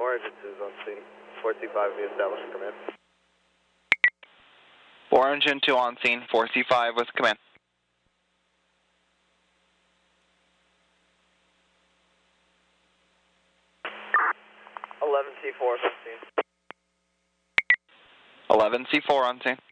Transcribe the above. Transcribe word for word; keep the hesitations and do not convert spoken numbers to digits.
four, agencies on scene. four C five, be established, command. four engine two on scene, four C five with command. eleven C four on scene. eleven C four on scene.